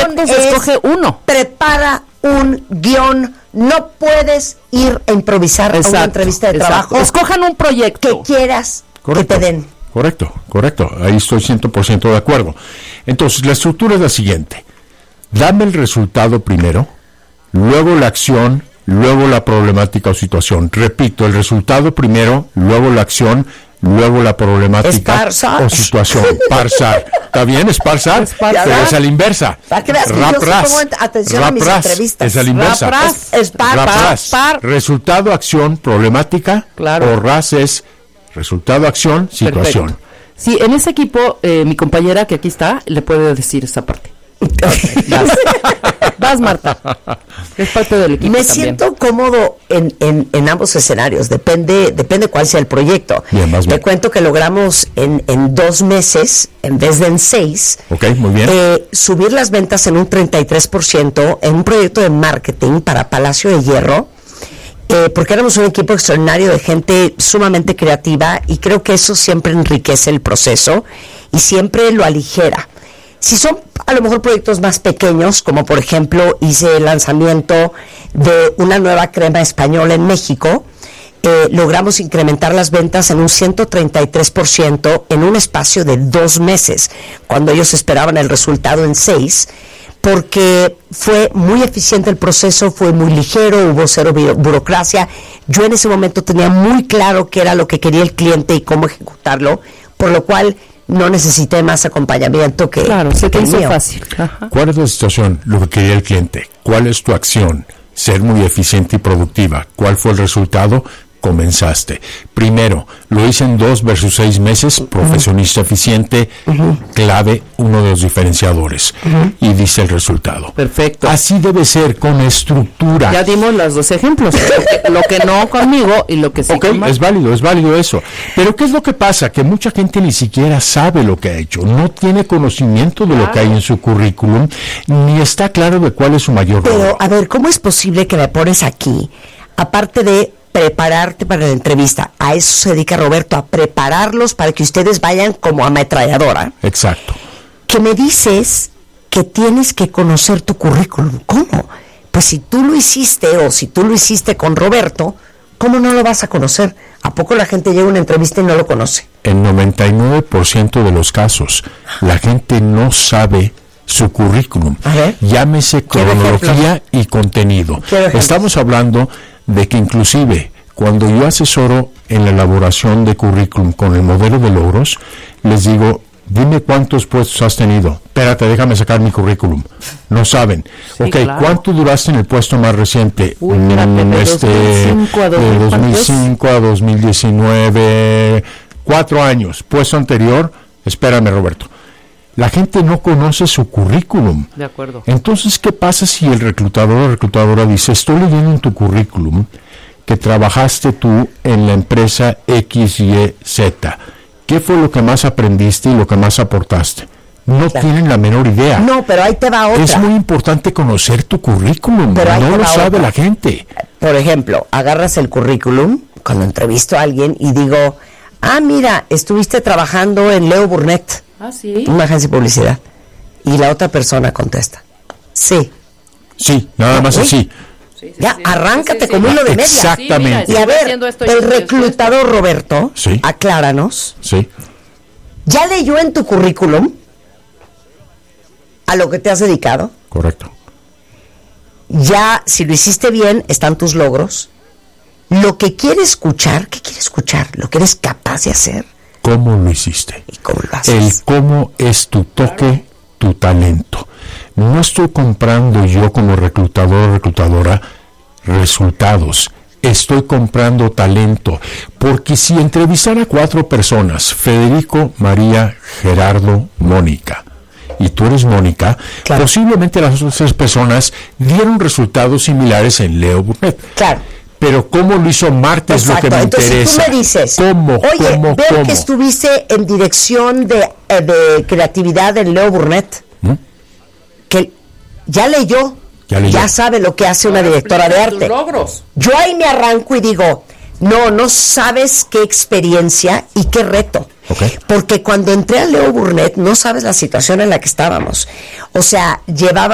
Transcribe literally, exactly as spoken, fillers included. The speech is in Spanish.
proyectos es, escoge uno. Prepara un guión. No puedes ir a improvisar exacto, a una entrevista de exacto. trabajo. Escojan un proyecto que quieras correcto, que te den. Correcto, correcto. Ahí estoy cien por ciento de acuerdo. Entonces, la estructura es la siguiente. Dame el resultado primero, luego la acción, luego la problemática o situación. Repito, el resultado primero, luego la acción, luego la problemática o situación. Parsar. ¿Está bien? ¿Es parsar? Es parsar. Pero es a la inversa. Rapras. Atención a mis entrevistas. Es a la inversa. Rapras. Es par, Rapras. par, par. Resultado, acción, problemática. Claro. O ras es resultado, acción, situación. Perfecto. Sí, en ese equipo, eh, mi compañera que aquí está, le puede decir esa parte. Vas. Vas, Marta. Es parte del equipo. Me también. siento cómodo en, en, en ambos escenarios. Depende, depende cuál sea el proyecto. Bien, más Te bien. cuento que logramos en, en dos meses, en vez de en seis, Ok, muy bien. eh, subir las ventas en un treinta y tres por ciento en un proyecto de marketing para Palacio de Hierro. Eh, porque éramos un equipo extraordinario de gente sumamente creativa y creo que eso siempre enriquece el proceso y siempre lo aligera. Si son a lo mejor proyectos más pequeños, como por ejemplo hice el lanzamiento de una nueva crema española en México, eh, logramos incrementar las ventas en un ciento treinta y tres por ciento en un espacio de dos meses, cuando ellos esperaban el resultado en seis, porque fue muy eficiente el proceso, fue muy ligero, hubo cero bu- burocracia. Yo en ese momento tenía muy claro qué era lo que quería el cliente y cómo ejecutarlo, por lo cual no necesité más acompañamiento que Claro, se te que el hizo mío. fácil. Ajá. ¿Cuál es la situación? Lo que quería el cliente. ¿Cuál es tu acción? Ser muy eficiente y productiva. ¿Cuál fue el resultado? Comenzaste. Primero, lo hice en dos versus seis meses, profesionista eficiente, uh-huh. clave, uno de los diferenciadores. Uh-huh. Y dice el resultado. Perfecto. Así debe ser, con estructura. Ya dimos los dos ejemplos, lo que, lo que no conmigo y lo que sí okay, con es válido, es válido eso. Pero ¿qué es lo que pasa? Que mucha gente ni siquiera sabe lo que ha hecho, no tiene conocimiento de claro. lo que hay en su currículum, ni está claro de cuál es su mayor rol. Pero, a ver, ¿cómo es posible que me pones aquí, aparte de prepararte para la entrevista? A eso se dedica Roberto, a prepararlos para que ustedes vayan como ametralladora. Exacto. Que me dices que tienes que conocer tu currículum. ¿Cómo? Pues si tú lo hiciste o si tú lo hiciste con Roberto, ¿cómo no lo vas a conocer? ¿A poco la gente llega a una entrevista y no lo conoce? En noventa y nueve por ciento de los casos, la gente no sabe su currículum. Llámese cronología y contenido. Estamos hablando de que inclusive cuando yo asesoro en la elaboración de currículum con el modelo de logros, les digo, dime cuántos puestos has tenido. Espérate, déjame sacar mi currículum. No saben. Sí, ok, claro. ¿Cuánto duraste en el puesto más reciente? Uy, espérate, de este, dos mil cinco a de dos mil cinco a dos mil diecinueve, cuatro años. Puesto anterior, espérame, Roberto. La gente no conoce su currículum. De acuerdo. Entonces, ¿qué pasa si el reclutador o reclutadora dice, estoy leyendo en tu currículum que trabajaste tú en la empresa X Y Z? ¿Qué fue lo que más aprendiste y lo que más aportaste? No claro. tienen la menor idea. No, pero ahí te va otra. Es muy importante conocer tu currículum. Pero no lo sabe otra. La gente. Por ejemplo, agarras el currículum cuando entrevisto a alguien y digo, ah, mira, estuviste trabajando en Leo Burnett. Ah, sí. Una agencia de publicidad. Y la otra persona contesta, sí. Sí, nada más así. Sí, sí, ya, sí, arráncate sí, sí, como sí. hilo de media. Exactamente. Sí, y mira, a ver, esto, el reclutador esto. Roberto, sí. acláranos. Sí. ¿Ya leyó en tu currículum a lo que te has dedicado? Correcto. Ya, si lo hiciste bien, están tus logros. Lo que quiere escuchar, ¿qué quiere escuchar? Lo que eres capaz de hacer. ¿Cómo lo hiciste? ¿Y cómo lo haces? El cómo es tu toque, tu talento. No estoy comprando yo como reclutador o reclutadora resultados. Estoy comprando talento. Porque si entrevistara a cuatro personas, Federico, María, Gerardo, Mónica, y tú eres Mónica, claro. posiblemente las otras tres personas dieron resultados similares en Leo Burnett. Claro. Pero cómo lo hizo Marta es lo que me Entonces, interesa. Entonces tú me dices, ¿cómo, oye, cómo, veo cómo? que estuviste en dirección de, eh, de creatividad en Leo Burnett, ¿Mm? que ya leyó, ya, leyó. ya sabe lo que hace una directora de arte. Logros. Yo ahí me arranco y digo, no, no sabes qué experiencia y qué reto. Okay. Porque cuando entré a Leo Burnett, no sabes la situación en la que estábamos. O sea, llevaba